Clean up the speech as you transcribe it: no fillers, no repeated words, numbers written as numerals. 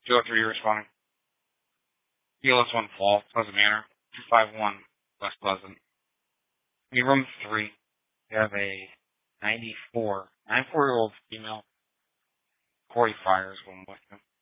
203, you're responding. PLS 1 Fall, Pleasant Manor, 251 West Pleasant. In room 3, we have a 94-year-old female. Corey Fryers, one with him.